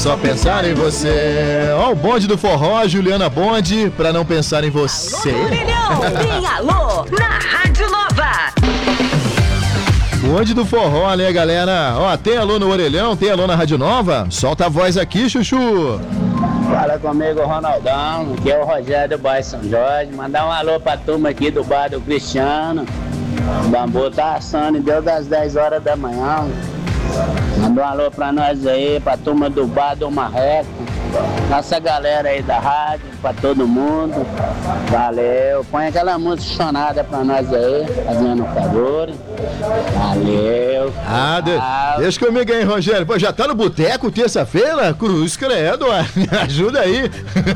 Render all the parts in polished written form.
Só pensar em você. Ó, o bonde do forró, Juliana Bonde, pra não pensar em você. Alô, Orelhão, tem alô na Rádio Nova. Bonde do forró, né, galera? Ó, tem alô no Orelhão, tem alô na Rádio Nova? Solta a voz aqui, Chuchu. Fala comigo, Ronaldão, aqui é o Rogério do bairro São Jorge. Mandar um alô pra turma aqui do bar do Cristiano. O bambu tá assando e deu das 10 horas da manhã. Manda um alô pra nós aí, pra turma do bar do Marreco. Nossa galera aí da rádio, pra todo mundo. Valeu. Põe aquela música chonada pra nós aí, fazendo um favor. Valeu. Deixa comigo aí, Rogério. Pô, já tá no boteco terça-feira? Cruz credo, me ajuda aí.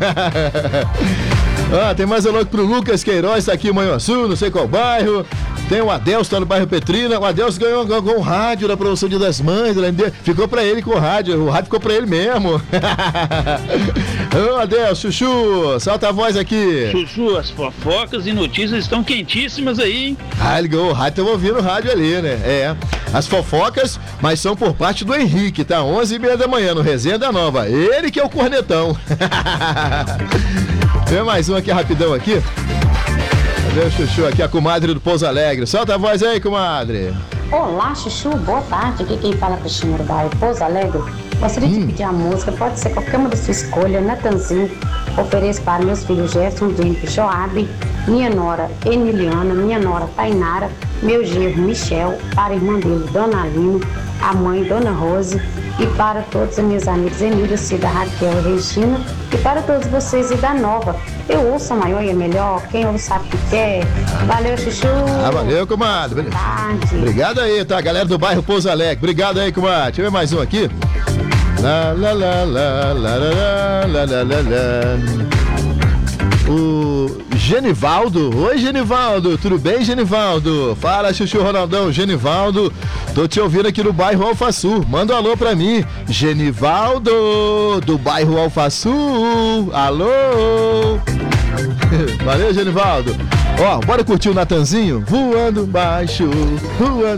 Tem mais alô pro Lucas Queiroz, tá aqui em Manhuaçu, não sei qual bairro. Tem o Adelso, tá no bairro Petrina. O Adelso ganhou um rádio da promoção Dia das Mães. Ficou pra ele com o rádio ficou pra ele mesmo. Ô, Adelso, Chuchu, solta a voz aqui. Chuchu, as fofocas e notícias estão quentíssimas aí, hein? Ele ganhou o rádio, estamos ouvindo o rádio ali, né? As fofocas, mas são por parte do Henrique, tá? 11h30 da manhã, no Resenha da Nova. Ele que é o cornetão. Tem mais um aqui, rapidão aqui. Cadê o Chuchu aqui, a comadre do Pouso Alegre? Solta a voz aí, comadre. Olá, Chuchu, boa tarde. Aqui quem fala é Cristina do bairro Pouso Alegre. Gostaria de pedir a música, pode ser qualquer uma da sua escolha, Natanzinho. Ofereço para meus filhos Gerson, Jennifer, Joab, minha nora Emiliana, minha nora Tainara, meu genro Michel, para a irmã dele, Dona Aline, a mãe, Dona Rose, e para todos os meus amigos Emílio, Cida, Raquel e Regina, e para todos vocês e da Nova. Eu ouço a maior e a melhor, quem ouve sabe o que quer. Valeu, Chuchu. Valeu, comadre. Boa tarde. Obrigado aí, tá? Galera do bairro Pouso Alegre. Obrigado aí, comadre. Deixa eu ver mais um aqui. O Genivaldo. Oi, Genivaldo. Tudo bem, Genivaldo? Fala, Chuchu Ronaldão. Genivaldo, tô te ouvindo aqui no bairro Alfaçu. Manda um alô pra mim. Genivaldo, do bairro Alfaçu. Alô. Valeu, Genivaldo. Bora curtir o Natanzinho? Voando baixo, voando.